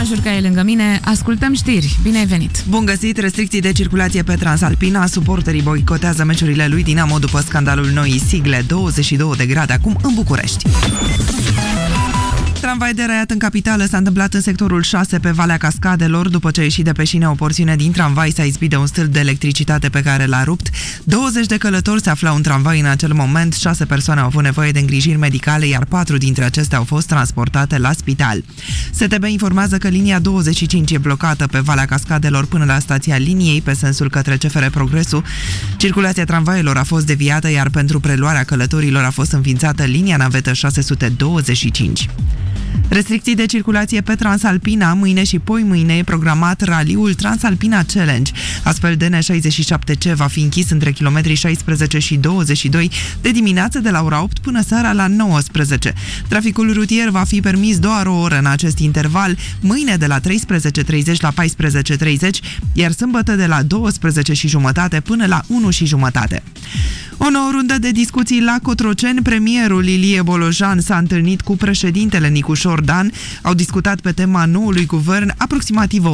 Jurca e lângă mine. Ascultăm știri. Bine ai venit! Bun găsit! Restricții de circulație pe Transalpina. Suporterii boicotează meciurile lui Dinamo după scandalul noii sigle. 22 de grade acum în București. Tramvai deraiat în capitală s-a întâmplat în sectorul 6 pe Valea Cascadelor. După ce a ieșit de pe șine, o porțiune din tramvai s-a izbit de un stâlp de electricitate pe care l-a rupt. 20 de călători se aflau în tramvai în acel moment, 6 persoane au avut nevoie de îngrijiri medicale, iar 4 dintre acestea au fost transportate la spital. STB informează că linia 25 e blocată pe Valea Cascadelor până la stația liniei, pe sensul către CFR Progresul. Circulația tramvaielor a fost deviată, iar pentru preluarea călătorilor a fost înființată linia navetă 625. Restricții de circulație pe Transalpina. Mâine și poimâine e programat raliul Transalpina Challenge. Astfel, DN67C va fi închis între kilometrii 16 și 22 de dimineață de la ora 8 până seara la 19. Traficul rutier va fi permis doar o oră în acest interval, mâine de la 13:30 la 14:30, iar sâmbătă de la 12:30 până la 1:30. O nouă rundă de discuții la Cotroceni. Premierul Ilie Bolojan s-a întâlnit cu președintele Nicu Șordan. Au discutat pe tema noului guvern aproximativ